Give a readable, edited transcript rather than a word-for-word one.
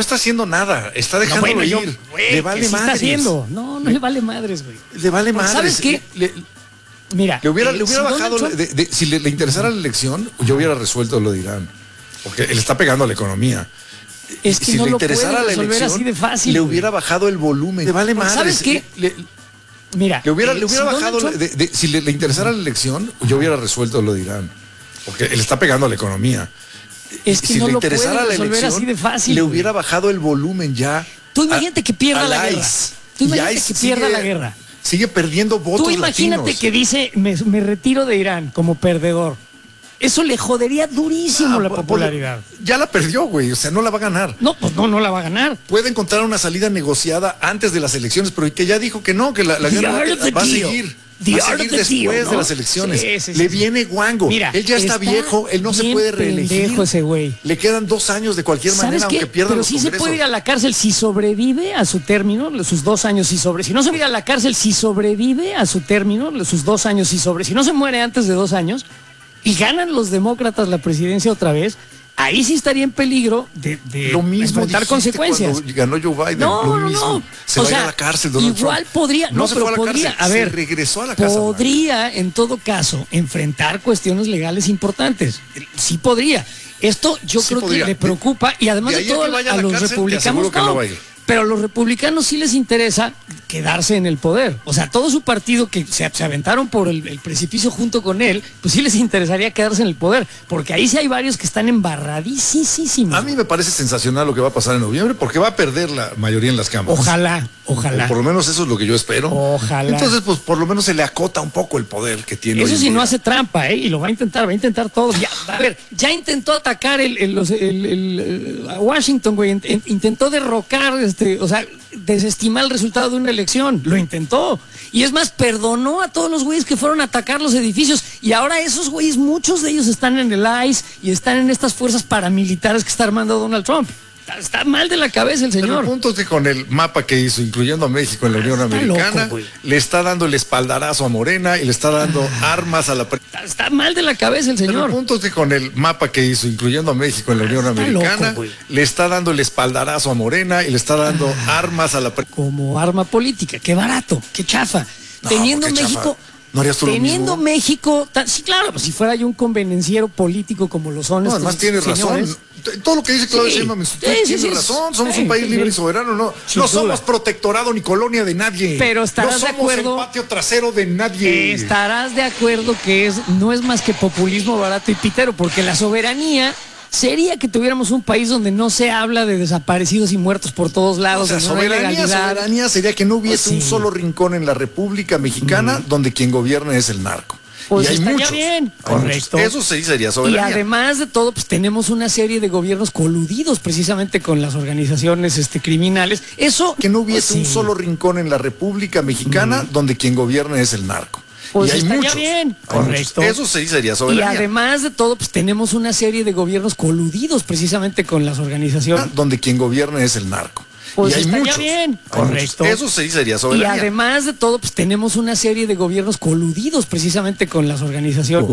está haciendo nada, está dejándolo ir. Le vale madres. Está haciendo? No le vale madres, güey. Le vale madres. ¿Sabes qué? Mira, le hubiera bajado, Trump... si le interesara la elección, yo hubiera resuelto lo de Irán, porque le está pegando a la economía. Es que si no le lo interesara puede la resolver elección, así de fácil. le hubiera bajado el volumen. Le vale madres. ¿Sabes qué? Mira, le hubiera bajado, Trump... si le interesara la elección, yo hubiera resuelto lo de Irán, porque le está pegando a la economía. Es que si no le lo interesara puede la resolver elección, así de fácil. le hubiera bajado el volumen ya. Tú imagínate que pierda la guerra. Tú imagínate que pierda la guerra. Sigue perdiendo votos. Tú imagínate latinos. que dice, me retiro de Irán como perdedor. Eso le jodería durísimo la popularidad. Ya la perdió, güey. O sea, no la va a ganar. No, pues no la va a ganar. Puede encontrar una salida negociada antes de las elecciones, pero que ya dijo que no, que la guerra va a seguir. Va a seguir después de las elecciones. Sí. Le viene guango. Mira, él ya está viejo, él no se puede reelegir. Ese güey. Le quedan 2 años de cualquier manera, aunque pierda pero los sí congresos. se puede ir a la cárcel si sobrevive a su término, sus 2 años si sobre. Si no se va a ir a la cárcel si sobrevive a su término, sus 2 años si sobre. Si no se muere antes de 2 años y ganan los demócratas la presidencia otra vez, ahí sí estaría en peligro de lo mismo enfrentar consecuencias. Ganó Joe Biden, lo mismo. Se va a ir a la cárcel, Donald igual Trump. podría, no se pero fue a la podría, cárcel, a ver, se regresó a la casa. Podría, en todo caso, enfrentar cuestiones legales importantes. Sí podría. Esto yo creo que le preocupa y además de todo a los republicanos pero a los republicanos sí les interesa quedarse en el poder. O sea, todo su partido que se aventaron por el precipicio junto con él, pues sí les interesaría quedarse en el poder, porque ahí sí hay varios que están embarradísimos. A mí me parece sensacional lo que va a pasar en noviembre, porque va a perder la mayoría en las cámaras. Ojalá. O por lo menos eso es lo que yo espero. Ojalá. Entonces, pues por lo menos se le acota un poco el poder que tiene. Eso sí no hace trampa, y lo va a intentar todo. Ya, a ver, ya intentó atacar a Washington, güey, intentó derrocar, o sea, desestimar el resultado de una elección. Lo intentó. Y es más, perdonó a todos los güeyes que fueron a atacar los edificios. Y ahora esos güeyes, muchos de ellos están en el ICE y están en estas fuerzas paramilitares que está armando Donald Trump. Está mal de la cabeza el señor. Pero el punto es que con el mapa que hizo, incluyendo a México en la Unión Americana, loco, le está dando el espaldarazo a Morena y le está dando armas a la... Está mal de la cabeza el señor. Pero el punto es que con el mapa que hizo, incluyendo a México en la Unión Americana, loco, le está dando el espaldarazo a Morena y le está dando armas a la... Como arma política. Qué barato, qué chafa. Teniendo México... ¿No harías tú teniendo lo mismo? México, sí, claro, pues si fuera yo un convenenciero político como lo son estos además tienes razón. Todo lo que dice Claudia Sheinbaum, tiene razón. Somos un país libre y soberano, no somos protectorado ni colonia de nadie. Pero estarás de acuerdo. No somos el patio trasero de nadie. Estarás de acuerdo que no es más que populismo barato y pitero, porque la soberanía sería que tuviéramos un país donde no se habla de desaparecidos y muertos por todos lados. O sea, soberanía sería que no hubiese un solo rincón en la República Mexicana donde quien gobierne es el narco. Pues y hay estaría muchos, bien, correcto. Eso sí sería soberanía. Y además de todo, pues tenemos una serie de gobiernos coludidos precisamente con las organizaciones criminales. Eso que no hubiese un solo rincón en la República Mexicana donde quien gobierne es el narco. Pues y hay estaría muchos, bien, correcto. Eso sí sería soberanía. Y además de todo, pues tenemos una serie de gobiernos coludidos precisamente con las organizaciones. Donde quien gobierne es el narco. Pues y hay estaría muchos, bien, correcto. Eso sí sería soberanía. Y además de todo, pues tenemos una serie de gobiernos coludidos precisamente con las organizaciones.